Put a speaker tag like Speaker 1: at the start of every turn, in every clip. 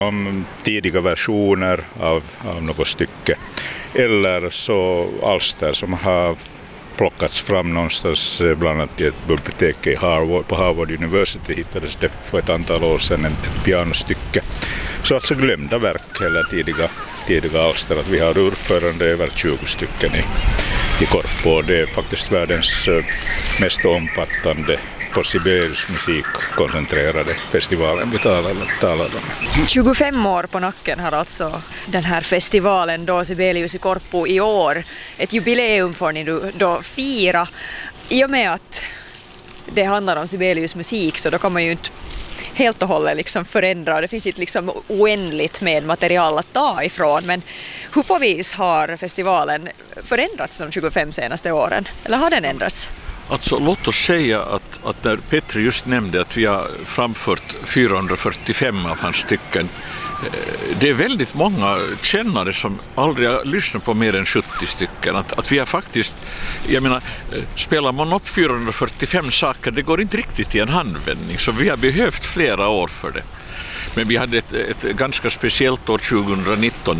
Speaker 1: Om tidiga versioner av något stycke eller så alster som har plockats fram någonstans, bland annat i ett bibliotek på Harvard University hittades det för ett antal år sedan ett pianostycke. Så alltså glömda verk eller tidiga alster, att vi har urförande över 20 stycken i Korpo. Det är faktiskt världens mest omfattande på Sibelius musik koncentrerade festivalen vi talar om.
Speaker 2: 25 år på nacken har alltså den här festivalen då Sibelius i Korpo i år. Ett jubileum får ni då fira. I och med att det handlar om Sibelius musik så då kan man ju inte helt och hållet liksom förändra. Det finns inte liksom oändligt med material att ta ifrån. Men hur på vis har festivalen förändrats de 25 senaste åren? Eller har den ändrats?
Speaker 3: Alltså, låt oss säga att när Petri just nämnde att vi har framfört 445 av hans stycken, det är väldigt många kännare som aldrig har lyssnat på mer än 70 stycken. Att vi har faktiskt, jag menar, spelar man upp 445 saker, det går inte riktigt i en handvändning, så vi har behövt flera år för det. Men vi hade ett ganska speciellt år 2019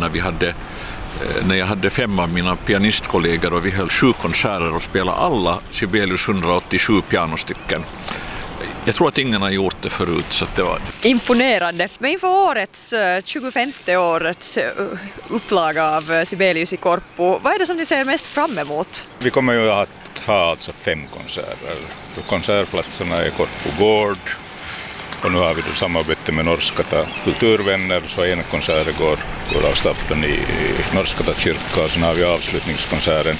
Speaker 3: när jag hade 5 av mina pianistkollegor och vi höll 7 konserter och spelade alla Sibelius 187 pianostycken. Jag tror att ingen har gjort det förut, så det var
Speaker 2: imponerande. Men inför årets 25:e årets upplaga av Sibelius i Korpo, vad är det som ni ser mest fram emot?
Speaker 1: Vi kommer ju att ha alltså 5 konserter. Konsertplatserna är Korpo gård. Och nu har vi då samarbete med Norskata kulturvänner, så en konsert går av stapeln i Norskata kyrka och sen har vi avslutningskonserten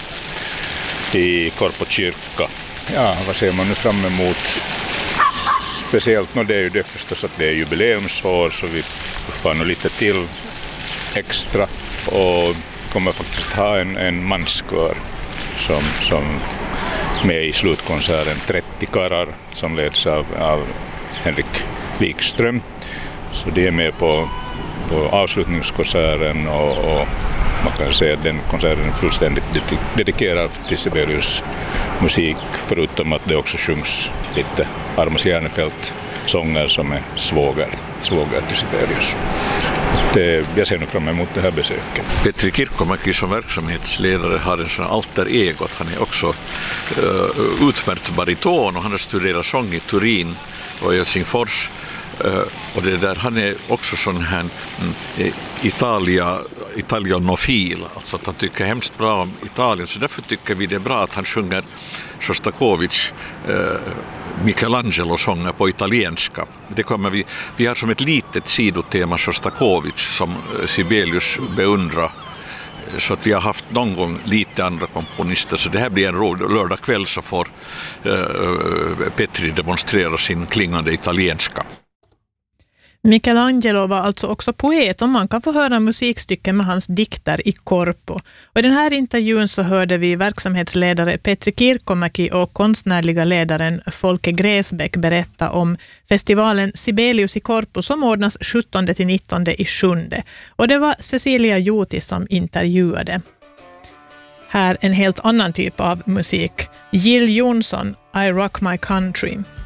Speaker 1: i Korpo kyrka. Ja, vad ser man nu fram emot? Speciellt, det är ju det förstås att det är jubileumsår, så vi får nog lite till extra och kommer faktiskt ha en manskör som med i slutkonserten 30 karlar som leds av Henrik Wikström. Så det är med på avslutningskonserten och man kan säga att den konserten är fullständigt dedikerad till Sibelius musik, förutom att det också sjungs lite Armas Järnefelt sånger som är svåger till Sibelius. Jag ser nu fram emot det här besöket.
Speaker 3: Petri Kirkkomäki som verksamhetsledare har en sån alter ego. Han är också utmärkt bariton och han har studerat sång i Turin och i Helsingfors. Och det där, han är också sån här italianofil, alltså att han tycker hemskt bra om Italien, så därför tycker vi det är bra att han sjunger Shostakovich Michelangelo-sånger på italienska. Det kommer vi har som ett litet sidotema Shostakovich som Sibelius beundrar, så att vi har haft någon gång lite andra komponister, så det här blir en lördag kväll så får Petri demonstrera sin klingande italienska.
Speaker 4: Michelangelo var alltså också poet och man kan få höra musikstycken med hans dikter i Korpo. Och i den här intervjun så hörde vi verksamhetsledare Petri Kirkkomäki och konstnärliga ledaren Folke Gräsbäck berätta om festivalen Sibelius i Korpo som ordnas 17-19/7. Och det var Cecilia Juti som intervjuade. Här en helt annan typ av musik. Jill Johnson, I Rock My Country.